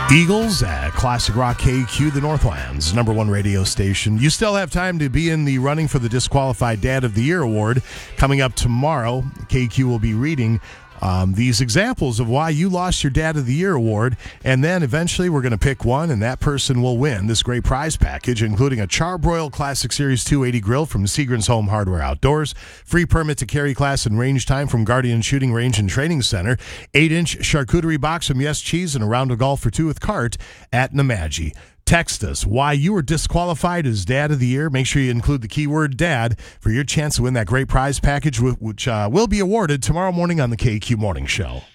Eagles at Classic Rock KQ, the Northland's number one radio station. You still have time to be in the running for the Disqualified Dad of the Year award. Coming up tomorrow, KQ will be reading these examples of why you lost your Dad of the Year award, and then eventually we're going to pick one, and that person will win this great prize package, including a Charbroil Classic Series 280 grill from Seagram's Home Hardware Outdoors, free permit to carry class and range time from Guardian Shooting Range and Training Center, 8-inch charcuterie box from Yes Cheese, and a round of golf for two with cart at Nemadji. Text us why you were disqualified as Dad of the Year. Make sure you include the keyword dad for your chance to win that great prize package, which will be awarded tomorrow morning on the KQ Morning Show.